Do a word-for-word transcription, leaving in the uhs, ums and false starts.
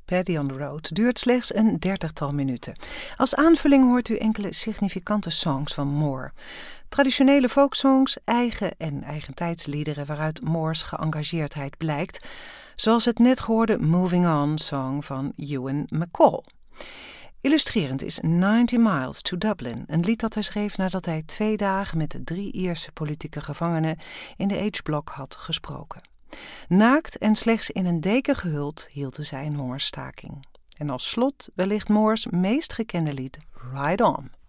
Paddy on the Road duurt slechts een dertigtal minuten. Als aanvulling hoort u enkele significante songs van Moore. Traditionele folksongs, eigen en eigentijdsliederen waaruit Moore's geëngageerdheid blijkt, zoals het net gehoorde Moving On song van Ewan MacColl. Illustrerend is ninety miles to Dublin, een lied dat hij schreef nadat hij twee dagen met de drie Ierse politieke gevangenen in de H-Block had gesproken. Naakt en slechts in een deken gehuld hielden zij een hongerstaking. En als slot wellicht Moore's meest gekende lied Ride On.